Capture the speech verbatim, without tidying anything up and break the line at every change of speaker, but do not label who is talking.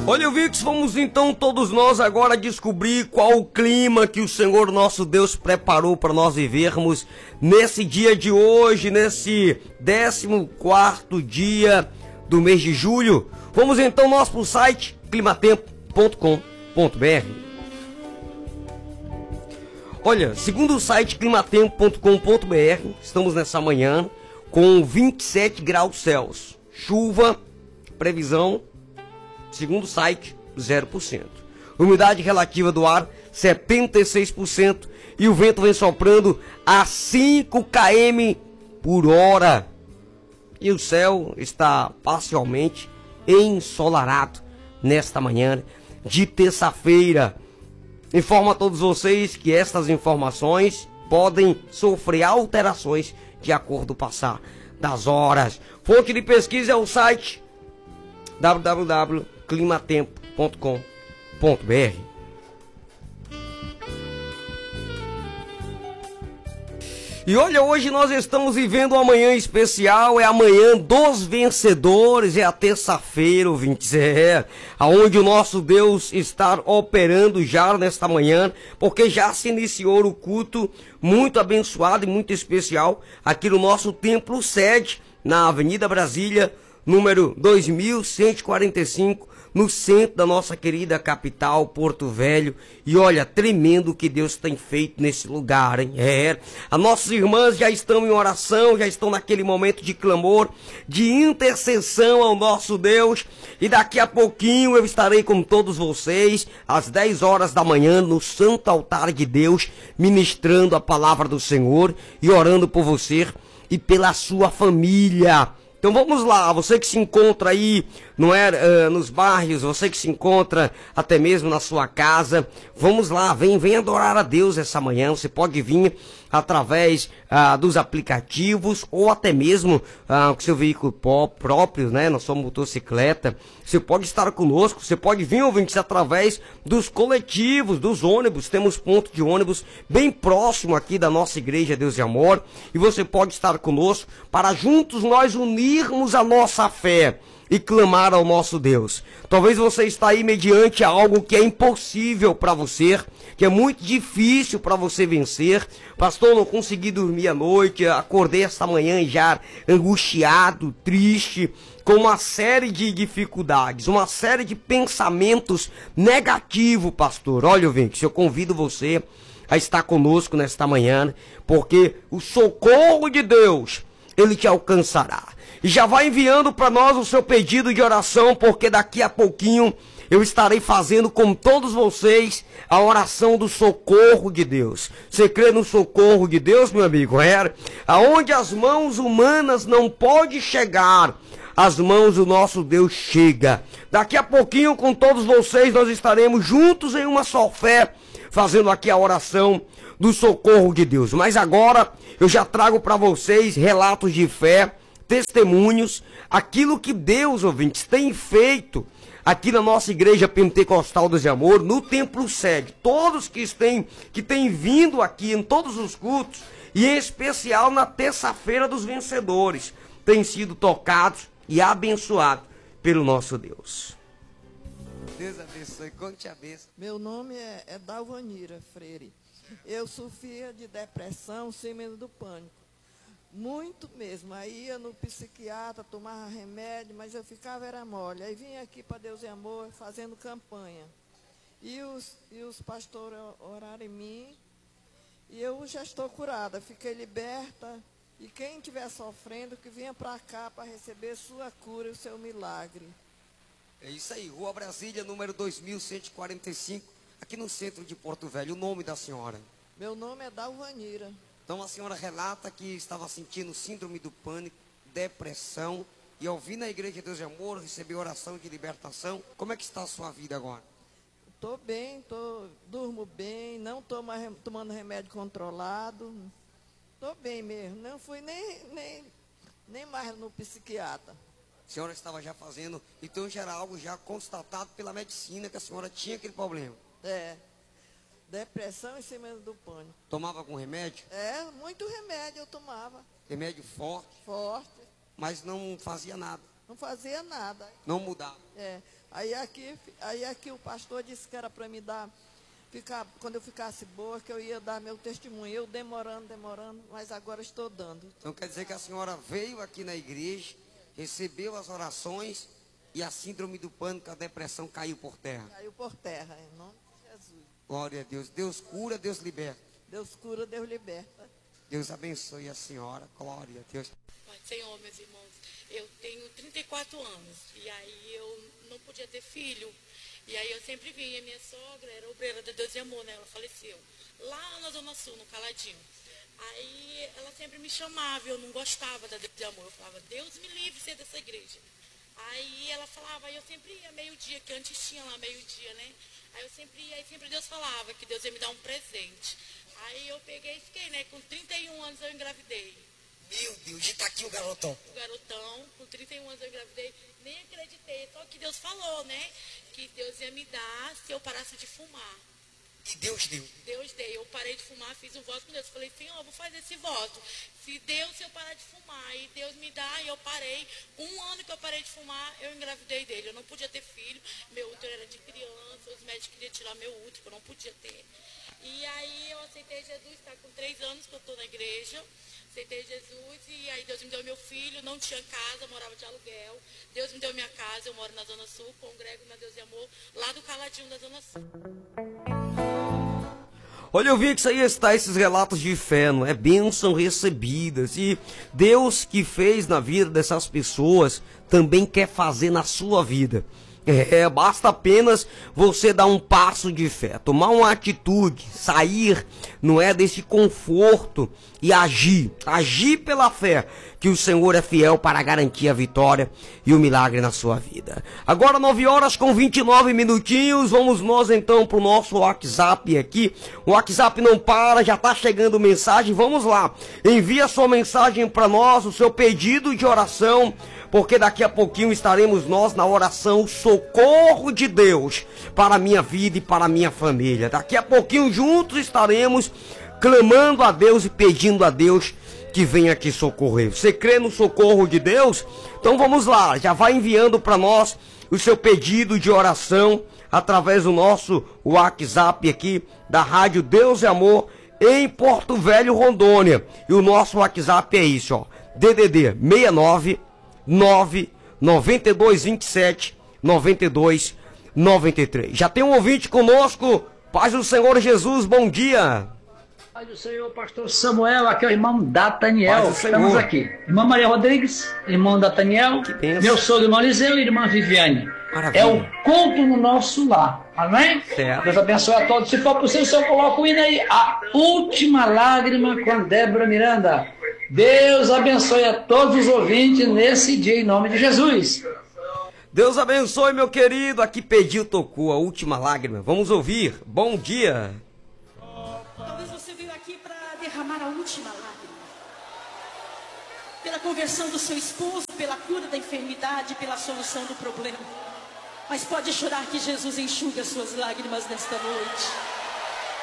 Olha, Vix, vamos então todos nós agora descobrir qual o clima que o Senhor nosso Deus preparou para nós vivermos nesse dia de hoje, nesse décimo quarto dia do mês de julho. Vamos então nós para o site climatempo ponto com ponto br. Olha, segundo o site climatempo ponto com ponto br, estamos nessa manhã com vinte e sete graus Celsius, chuva, previsão, segundo o site, zero por cento. Umidade relativa do ar, setenta e seis por cento. E o vento vem soprando a cinco quilômetros por hora. E o céu está parcialmente ensolarado nesta manhã de terça-feira. Informo a todos vocês que estas informações podem sofrer alterações de acordo com o passar das horas. Fonte de pesquisa é o site w w w ponto climatempo ponto com ponto br. E olha, hoje nós estamos vivendo uma manhã especial, é a manhã dos vencedores, é a terça-feira, ouvintes, é, aonde o nosso Deus está operando já nesta manhã, porque já se iniciou o culto muito abençoado e muito especial aqui no nosso templo sede, na Avenida Brasília, número dois mil cento e quarenta e cinco, no centro da nossa querida capital, Porto Velho. E olha, tremendo o que Deus tem feito nesse lugar, hein? É, as nossas irmãs já estão em oração, já estão naquele momento de clamor, de intercessão ao nosso Deus. E daqui a pouquinho eu estarei com todos vocês, às dez horas da manhã, no santo altar de Deus, ministrando a palavra do Senhor e orando por você e pela sua família. Então vamos lá, você que se encontra aí, não é, uh, nos bairros, você que se encontra até mesmo na sua casa, vamos lá, vem, vem adorar a Deus essa manhã. Você pode vir através uh, dos aplicativos ou até mesmo uh, com seu veículo próprio, né, na sua motocicleta. Você pode estar conosco, você pode vir, ouvinte, através dos coletivos, dos ônibus. Temos ponto de ônibus bem próximo aqui da nossa igreja Deus e Amor, e você pode estar conosco para juntos nós unirmos a nossa fé e clamar ao nosso Deus. Talvez você está aí mediante algo que é impossível para você, que é muito difícil para você vencer. Pastor, não consegui dormir à noite, acordei esta manhã já angustiado, triste, com uma série de dificuldades, uma série de pensamentos negativos, pastor. Olha, ouvinte, eu convido você a estar conosco nesta manhã, porque o socorro de Deus, ele te alcançará. E já vai enviando para nós o seu pedido de oração, porque daqui a pouquinho eu estarei fazendo com todos vocês a oração do socorro de Deus. Você crê no socorro de Deus, meu amigo? É, aonde as mãos humanas não podem chegar, as mãos do nosso Deus chega. Daqui a pouquinho com todos vocês nós estaremos juntos em uma só fé, fazendo aqui a oração do socorro de Deus. Mas agora eu já trago para vocês relatos de fé, testemunhos, aquilo que Deus, ouvintes, tem feito aqui na nossa igreja pentecostal Deus e Amor, no templo sede. Todos que têm, que têm vindo aqui em todos os cultos, e em especial na terça-feira dos vencedores, têm sido tocados e abençoados pelo nosso Deus.
Deus abençoe, conte a bênção.
Meu nome é, é Dalvanira Freire. Eu sofria de depressão, síndrome do pânico. Muito mesmo. Aí ia no psiquiatra, tomava remédio, mas eu ficava era mole. Aí vinha aqui para Deus e Amor, fazendo campanha. E os, e os pastores oraram em mim, e eu já estou curada, fiquei liberta. E quem estiver sofrendo, que venha para cá para receber sua cura e o seu milagre.
É isso aí, Rua Brasília, número dois mil cento e quarenta e cinco, aqui no centro de Porto Velho. O nome da senhora?
Meu nome é Dalvanira.
Então a senhora relata que estava sentindo síndrome do pânico, depressão, e ao vir na igreja Deus e Amor, recebeu oração de libertação. Como é que está a sua vida agora?
Estou bem, tô, durmo bem, não estou mais tomando remédio controlado. Estou bem mesmo, não fui nem, nem, nem mais no psiquiatra.
A senhora estava já fazendo, então já era algo já constatado pela medicina, que a senhora tinha aquele problema.
É, depressão e síndrome do pânico.
Tomava algum remédio?
É, muito remédio eu tomava.
Remédio forte?
Forte.
Mas não fazia nada?
Não fazia nada.
Não mudava?
É, Aí aqui, aí aqui o pastor disse que era para me dar, ficar, quando eu ficasse boa, que eu ia dar meu testemunho. Eu demorando, demorando, mas agora estou dando.
Então quer dizer que a senhora veio aqui na igreja, recebeu as orações e a síndrome do pânico, a depressão caiu por terra.
Caiu por terra, em nome de Jesus.
Glória a Deus. Deus cura, Deus liberta.
Deus cura, Deus liberta.
Deus abençoe a senhora. Glória a Deus.
Pai do Senhor, meus irmãos, eu tenho trinta e quatro anos e aí eu não podia ter filho. E aí eu sempre vinha, minha sogra era obreira de Deus e Amor, né? Ela faleceu lá na Zona Sul, no Caladinho. Aí ela sempre me chamava, eu não gostava da Deus e Amor. Eu falava, Deus me livre de ser dessa igreja. Aí ela falava, aí eu sempre ia meio-dia, que antes tinha lá meio-dia, né? Aí eu sempre ia, aí sempre Deus falava que Deus ia me dar um presente. Aí eu peguei e fiquei, né? Com trinta e um anos eu engravidei.
Meu Deus, e tá aqui o garotão.
O garotão, com trinta e um anos eu engravidei, nem acreditei. Só que Deus falou, né? Que Deus ia me dar se eu parasse de fumar.
E Deus deu.
Deus deu. Eu parei de fumar, fiz um voto com Deus. Falei, Senhor, eu vou fazer esse voto. Se Deus, se eu parar de fumar, e Deus me dá, e eu parei. Um ano que eu parei de fumar, eu engravidei dele. Eu não podia ter filho. Meu útero era de criança. Os médicos queriam tirar meu útero, eu não podia ter. E aí eu aceitei Jesus, está com três anos que eu estou na igreja. Aceitei Jesus e aí Deus me deu meu filho, não tinha casa, morava de aluguel. Deus me deu minha casa, eu moro na Zona Sul, congrego na Deus e Amor, lá do Caladinho da Zona Sul.
Olha, eu vi que isso aí está esses relatos de fé, não é? Bênção recebidas. E Deus que fez na vida dessas pessoas também quer fazer na sua vida. É, basta apenas você dar um passo de fé, tomar uma atitude, sair, não é, desse conforto e agir, agir pela fé, que o Senhor é fiel para garantir a vitória e o milagre na sua vida. Agora nove horas com vinte e nove minutinhos, vamos nós então para o nosso WhatsApp aqui. O WhatsApp não para, já está chegando mensagem, vamos lá, envia sua mensagem para nós, o seu pedido de oração, porque daqui a pouquinho estaremos nós na oração Socorro de Deus para a minha vida e para a minha família. Daqui a pouquinho juntos estaremos clamando a Deus e pedindo a Deus que venha aqui socorrer. Você crê no socorro de Deus? Então vamos lá, já vai enviando para nós o seu pedido de oração através do nosso WhatsApp aqui da Rádio Deus e Amor em Porto Velho, Rondônia. E o nosso WhatsApp é isso, ó, D D D seis nove nove nove dois dois sete nove dois nove três. Já tem um ouvinte conosco. Paz do Senhor Jesus, bom dia.
Paz do Senhor, pastor Samuel, aqui é o irmão Dataniel. Estamos
Senhor.
aqui. Irmã Maria Rodrigues, irmão Dataniel, meu sogro irmão Eliseu e irmã Viviane.
Maravilha.
É o culto no nosso lar. Amém?
Certo.
Deus abençoe a todos. Se for possível, o senhor coloca o hino aí. A última lágrima com Débora Miranda. Deus abençoe a todos os ouvintes nesse dia, em nome de Jesus.
Deus abençoe, meu querido. Aqui pediu, tocou a última lágrima. Vamos ouvir. Bom dia.
Talvez você veio aqui para derramar a última lágrima. Pela conversão do seu esposo, pela cura da enfermidade, pela solução do problema. Mas pode chorar que Jesus enxuga as suas lágrimas nesta noite.